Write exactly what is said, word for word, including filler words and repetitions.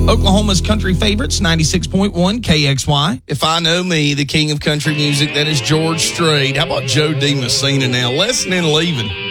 Oklahoma's country favorites, ninety-six point one K X Y. If I know me, the king of country music, that is George Strait. How about Joe D. Messina now? Lesson in leaving.